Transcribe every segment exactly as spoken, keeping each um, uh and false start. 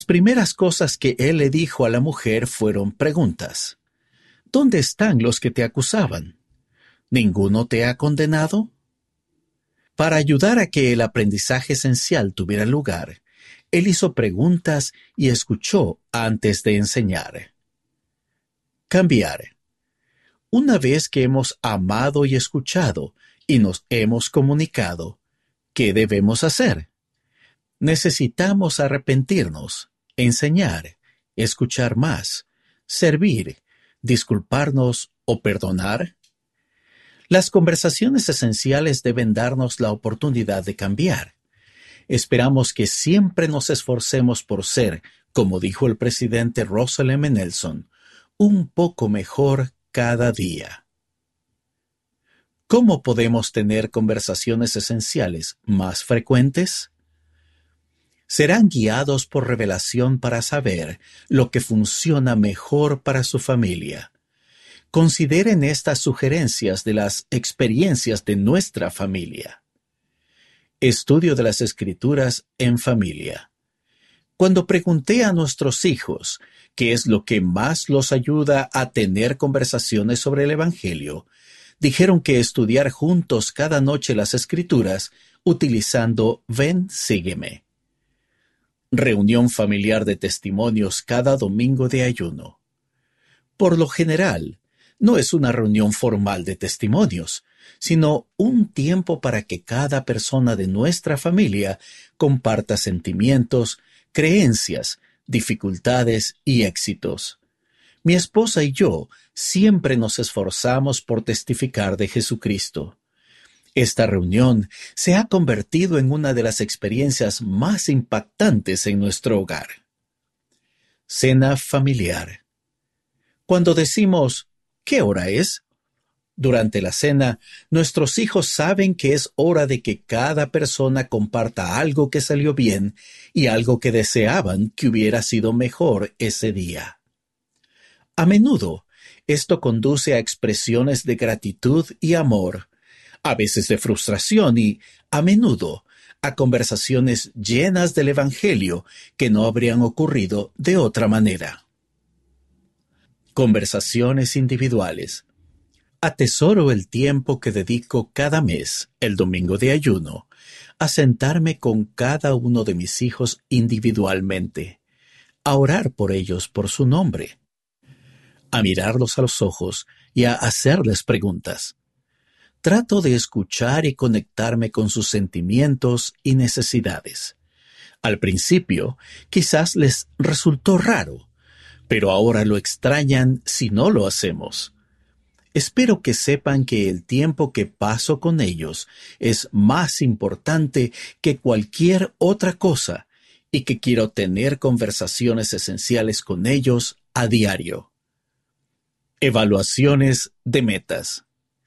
primeras cosas que él le dijo a la mujer fueron preguntas. ¿Dónde están los que te acusaban? ¿Ninguno te ha condenado? Para ayudar a que el aprendizaje esencial tuviera lugar, él hizo preguntas y escuchó antes de enseñar. Cambiar. Una vez que hemos amado y escuchado y nos hemos comunicado, ¿qué debemos hacer? Necesitamos arrepentirnos, enseñar, escuchar más, servir, disculparnos o perdonar. Las conversaciones esenciales deben darnos la oportunidad de cambiar. Esperamos que siempre nos esforcemos por ser, como dijo el presidente Russell M. Nelson, un poco mejor cada día. ¿Cómo podemos tener conversaciones esenciales más frecuentes? Serán guiados por revelación para saber lo que funciona mejor para su familia. Consideren estas sugerencias de las experiencias de nuestra familia. Estudio de las Escrituras en familia. Cuando pregunté a nuestros hijos qué es lo que más los ayuda a tener conversaciones sobre el Evangelio, dijeron que estudiar juntos cada noche las Escrituras utilizando Ven, sígueme. Reunión familiar de testimonios cada domingo de ayuno. Por lo general, no es una reunión formal de testimonios, sino un tiempo para que cada persona de nuestra familia comparta sentimientos, creencias, dificultades y éxitos. Mi esposa y yo siempre nos esforzamos por testificar de Jesucristo. Esta reunión se ha convertido en una de las experiencias más impactantes en nuestro hogar. Cena familiar. Cuando decimos, ¿qué hora es? Durante la cena, nuestros hijos saben que es hora de que cada persona comparta algo que salió bien y algo que deseaban que hubiera sido mejor ese día. A menudo, esto conduce a expresiones de gratitud y amor, a veces de frustración y, a menudo, a conversaciones llenas del Evangelio que no habrían ocurrido de otra manera. Conversaciones individuales. Atesoro el tiempo que dedico cada mes, el domingo de ayuno, a sentarme con cada uno de mis hijos individualmente, a orar por ellos por su nombre, a mirarlos a los ojos y a hacerles preguntas. Trato de escuchar y conectarme con sus sentimientos y necesidades. Al principio, quizás les resultó raro, pero ahora lo extrañan si no lo hacemos. Espero que sepan que el tiempo que paso con ellos es más importante que cualquier otra cosa y que quiero tener conversaciones esenciales con ellos a diario. Evaluaciones de metas.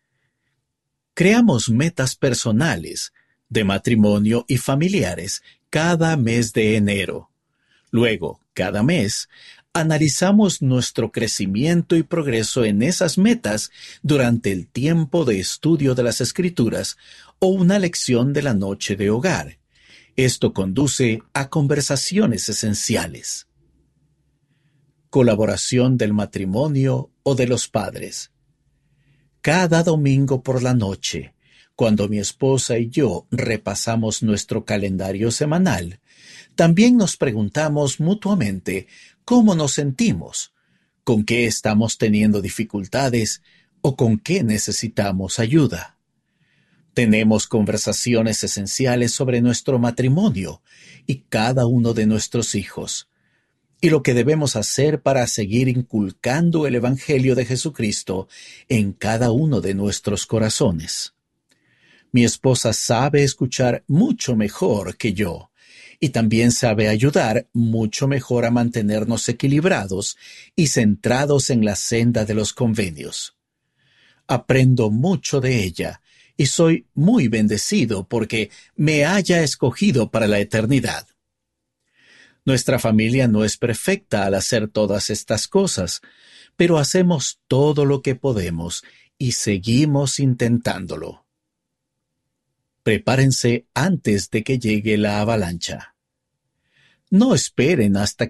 Creamos metas personales, de matrimonio y familiares cada mes de enero. Luego, cada mes, analizamos nuestro crecimiento y progreso en esas metas durante el tiempo de estudio de las Escrituras o una lección de la noche de hogar. Esto conduce a conversaciones esenciales. Colaboración del matrimonio o de los padres. Cada domingo por la noche, cuando mi esposa y yo repasamos nuestro calendario semanal, también nos preguntamos mutuamente cómo nos sentimos, con qué estamos teniendo dificultades o con qué necesitamos ayuda. Tenemos conversaciones esenciales sobre nuestro matrimonio y cada uno de nuestros hijos, y lo que debemos hacer para seguir inculcando el Evangelio de Jesucristo en cada uno de nuestros corazones. Mi esposa sabe escuchar mucho mejor que yo, y también sabe ayudar mucho mejor a mantenernos equilibrados y centrados en la senda de los convenios. Aprendo mucho de ella, y soy muy bendecido porque me haya escogido para la eternidad. Nuestra familia no es perfecta al hacer todas estas cosas, pero hacemos todo lo que podemos y seguimos intentándolo. Prepárense antes de que llegue la avalancha. No esperen hasta